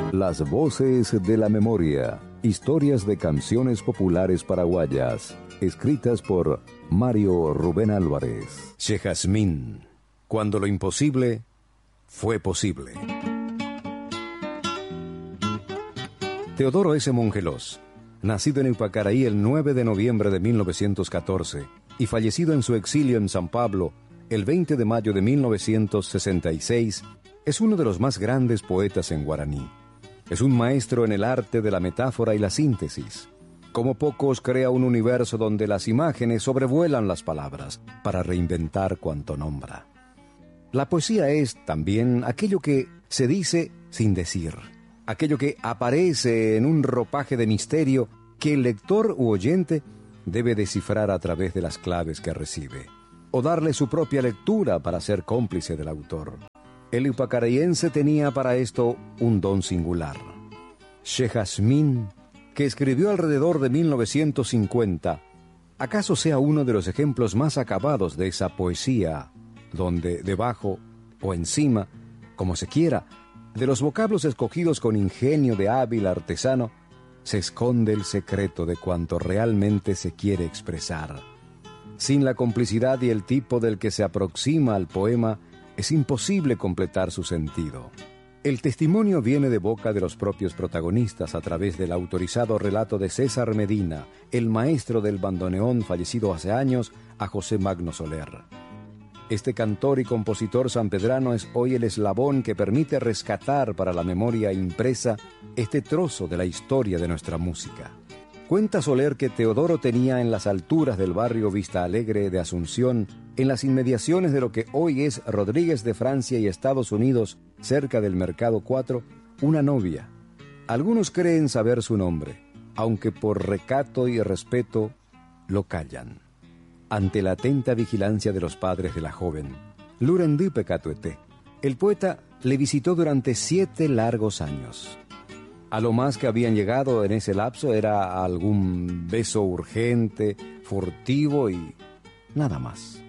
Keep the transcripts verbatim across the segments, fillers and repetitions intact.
Las voces de la memoria. Historias de canciones populares paraguayas. Escritas por Mario Rubén Álvarez. Che Jazmín. Cuando lo imposible fue posible. Teodoro S. Mongelós, nacido en Ipacaraí el nueve de noviembre de mil novecientos catorce y fallecido en su exilio en San Pablo el veinte de mayo de mil novecientos sesenta y seis, es uno de los más grandes poetas en guaraní. Es un maestro en el arte de la metáfora y la síntesis. Como pocos, crea un universo donde las imágenes sobrevuelan las palabras para reinventar cuanto nombra. La poesía es también aquello que se dice sin decir, aquello que aparece en un ropaje de misterio que el lector u oyente debe descifrar a través de las claves que recibe, o darle su propia lectura para ser cómplice del autor. El ipacarayense tenía para esto un don singular. Che Jazmín, que escribió alrededor de mil novecientos cincuenta, acaso sea uno de los ejemplos más acabados de esa poesía, donde debajo o encima, como se quiera, de los vocablos escogidos con ingenio de hábil artesano, se esconde el secreto de cuanto realmente se quiere expresar. Sin la complicidad y el tipo del que se aproxima al poema, es imposible completar su sentido. El testimonio viene de boca de los propios protagonistas a través del autorizado relato de César Medina, el maestro del bandoneón fallecido hace años, a José Magno Soler. Este cantor y compositor sanpedrano es hoy el eslabón que permite rescatar para la memoria impresa este trozo de la historia de nuestra música. Cuenta Soler que Teodoro tenía en las alturas del barrio Vista Alegre de Asunción, en las inmediaciones de lo que hoy es Rodríguez de Francia y Estados Unidos, cerca del Mercado cuatro, una novia. Algunos creen saber su nombre, aunque por recato y respeto lo callan. Ante la atenta vigilancia de los padres de la joven, Lurendi Pecatuete, el poeta le visitó durante siete largos años. A lo más que habían llegado en ese lapso era algún beso urgente, furtivo y nada más.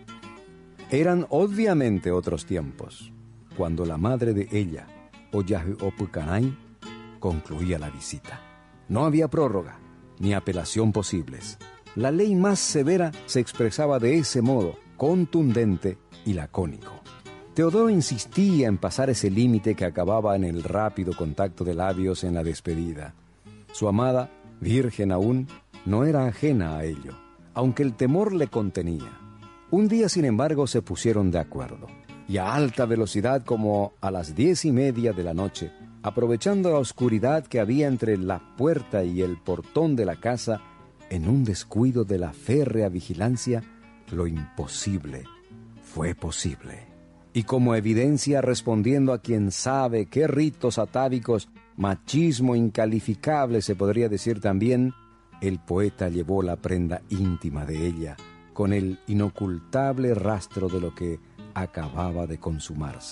Eran obviamente otros tiempos, cuando la madre de ella, Oyahu Opucanay, concluía la visita. No había prórroga ni apelación posibles. La ley más severa se expresaba de ese modo, contundente y lacónico. Teodoro insistía en pasar ese límite que acababa en el rápido contacto de labios en la despedida. Su amada, virgen aún, no era ajena a ello, aunque el temor le contenía. Un día, sin embargo, se pusieron de acuerdo, y a alta velocidad, como a las diez y media de la noche, aprovechando la oscuridad que había entre la puerta y el portón de la casa, en un descuido de la férrea vigilancia, lo imposible fue posible. Y como evidencia, respondiendo a quien sabe qué ritos atávicos, machismo incalificable se podría decir también, el poeta llevó la prenda íntima de ella, con el inocultable rastro de lo que acababa de consumarse.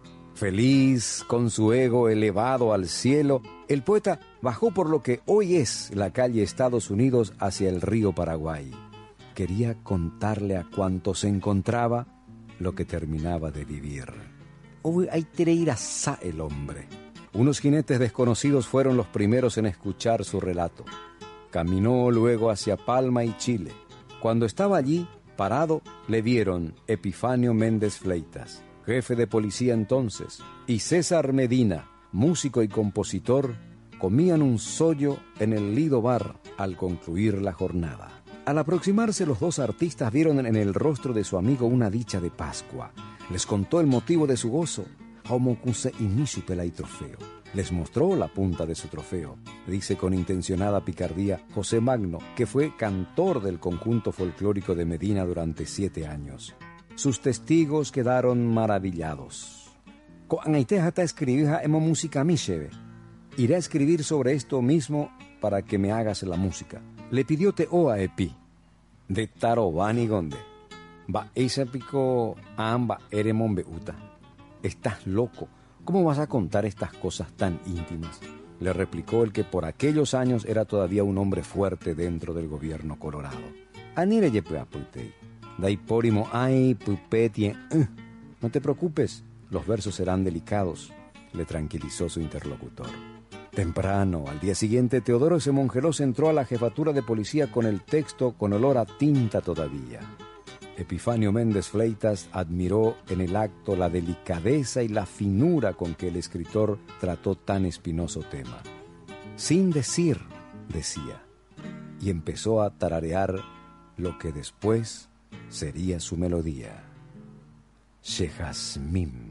Feliz, con su ego elevado al cielo, el poeta bajó por lo que hoy es la calle Estados Unidos hacia el río Paraguay. Quería contarle a cuanto se encontraba lo que terminaba de vivir. Hoy hay tereirasá el hombre. Unos jinetes desconocidos fueron los primeros en escuchar su relato. Caminó luego hacia Palma y Chile. Cuando estaba allí, parado, le vieron Epifanio Méndez Fleitas, jefe de policía entonces, y César Medina, músico y compositor, comían un sollo en el Lido Bar al concluir la jornada. Al aproximarse, los dos artistas vieron en el rostro de su amigo una dicha de Pascua. Les contó el motivo de su gozo. Les mostró la punta de su trofeo, dice con intencionada picardía José Magno, que fue cantor del conjunto folclórico de Medina durante siete años. Sus testigos quedaron maravillados. Iré a escribir sobre esto mismo para que me hagas la música. Le pidió Teo a Epi. De Tarobani Gonde. Va esa pico amba eremon beuta. Estás loco. ¿Cómo vas a contar estas cosas tan íntimas? Le replicó el que por aquellos años era todavía un hombre fuerte dentro del gobierno colorado. Anire yepeapultei. Daipórimo ay pupetie. No te preocupes, los versos serán delicados, le tranquilizó su interlocutor. Temprano, al día siguiente, Teodoro S. Mongelos entró a la jefatura de policía con el texto con olor a tinta todavía. Epifanio Méndez Fleitas admiró en el acto la delicadeza y la finura con que el escritor trató tan espinoso tema. Sin decir, decía, y empezó a tararear lo que después sería su melodía. Shehazmim.